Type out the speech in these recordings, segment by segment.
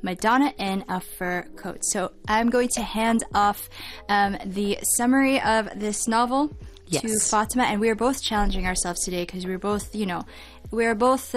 Madonna in a Fur Coat. So I'm going to hand off the summary of this novel to Fatima, and we are both challenging ourselves today because we're both, we're both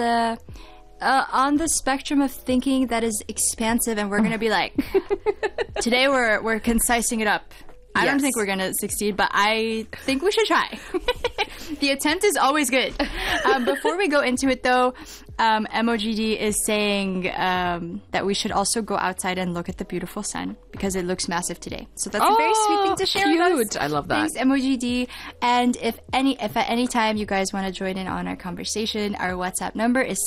on the spectrum of thinking that is expansive, and we're going to be like, today we're concising it up. I don't think we're going to succeed, but I think we should try. The attempt is always good. Before we go into it, though, MOGD is saying that we should also go outside and look at the beautiful sun because it looks massive today. So that's a very sweet thing to share with us. I love that. Thanks, MOGD. And if at any time you guys want to join in on our conversation, our WhatsApp number is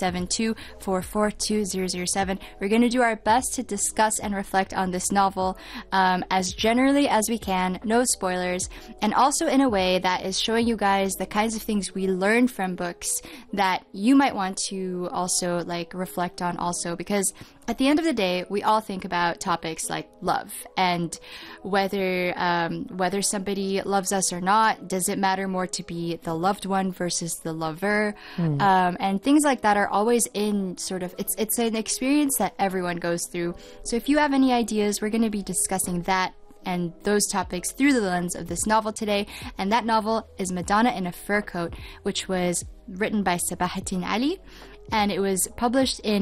72442007. We're going to do our best to discuss and reflect on this novel as generally as we can, no spoilers, and also in a way that is showing you guys the kinds of things we learn from books that you might want to also reflect on also, because at the end of the day, we all think about topics like love and whether somebody loves us or not. Does it matter more to be the loved one versus the lover? And things like that are always in sort of, it's an experience that everyone goes through. So if you have any ideas, we're going to be discussing that and those topics through the lens of this novel today. And that novel is Madonna in a Fur Coat, which was written by Sabahattin Ali, and it was published in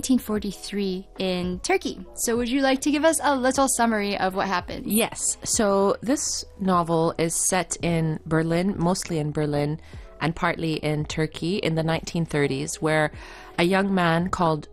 1943 in Turkey. So would you like to give us a little summary of what happened? Yes. So this novel is set in Berlin, mostly in Berlin, and partly in Turkey in the 1930s, where a young man called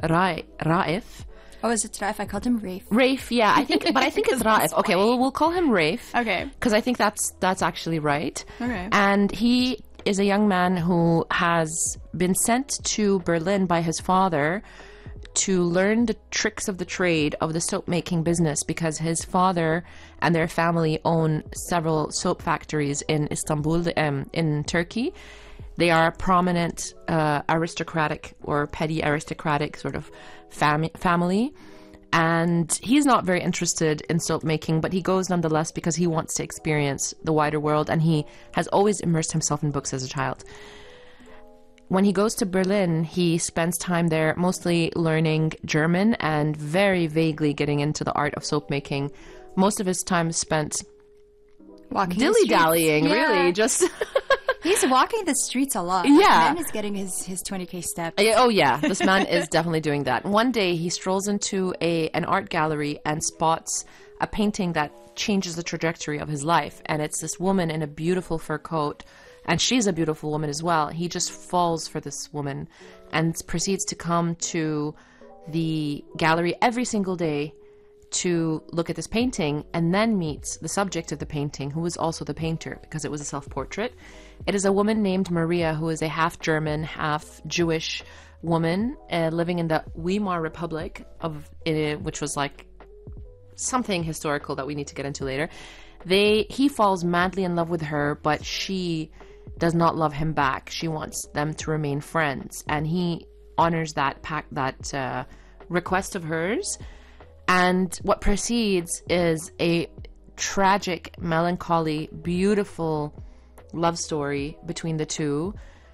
Raif. Oh, is it Raif? I called him Rafe. Rafe, yeah, I think it's Raif. Okay, well, we'll call him Rafe. Okay. Because I think that's actually right. Okay. And he is a young man who has been sent to Berlin by his father to learn the tricks of the trade of the soap making business, because his father and their family own several soap factories in Istanbul, in Turkey. They are a prominent aristocratic or petty aristocratic sort of family. And he's not very interested in soap making, but he goes nonetheless because he wants to experience the wider world, and he has always immersed himself in books as a child. When he goes to Berlin, he spends time there mostly learning German and very vaguely getting into the art of soap making. Most of his time spent walking dilly-dallying, really, just... He's walking the streets a lot. Yeah. And he's getting his 20K steps. Oh, yeah. This man is definitely doing that. One day, he strolls into an art gallery and spots a painting that changes the trajectory of his life. And it's this woman in a beautiful fur coat. And she's a beautiful woman as well. He just falls for this woman and proceeds to come to the gallery every single day to look at this painting, and then meets the subject of the painting, who was also the painter, because it was a self-portrait. It is a woman named Maria, who is a half German, half Jewish woman living in the Weimar Republic, which was like something historical that we need to get into later. He falls madly in love with her, but she does not love him back. She wants them to remain friends, and he honors that request of hers. And what precedes is a tragic, melancholy, beautiful love story between the two,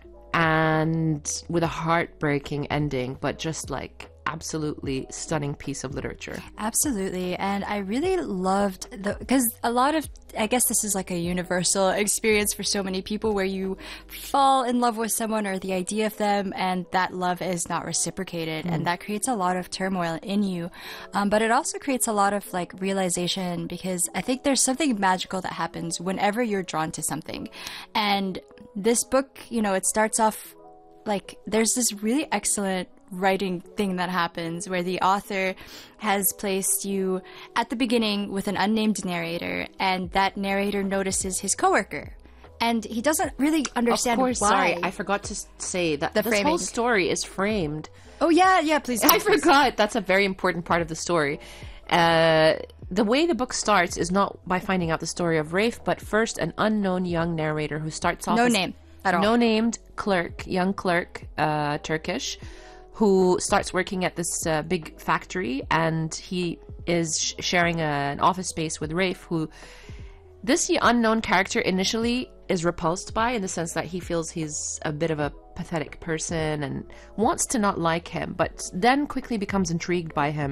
and with a heartbreaking ending, but just like absolutely stunning piece of literature. Absolutely. And I really loved because a lot of, I guess this is like a universal experience for so many people, where you fall in love with someone or the idea of them, and that love is not reciprocated, and that creates a lot of turmoil in you. But it also creates a lot of realization, because I think there's something magical that happens whenever you're drawn to something. And this book, it starts off there's this really excellent writing thing that happens where the author has placed you at the beginning with an unnamed narrator, and that narrator notices his coworker, and he doesn't really understand why. Sorry, I forgot to say that this whole story is framed. Oh yeah, please. I forgot. That's a very important part of the story. The way the book starts is not by finding out the story of Rafe, but first an unknown young narrator who starts off name at all. No named clerk, young clerk, Turkish, who starts working at this big factory, and he is sharing an office space with Rafe, who this unknown character initially is repulsed by, in the sense that he feels he's a bit of a pathetic person and wants to not like him, but then quickly becomes intrigued by him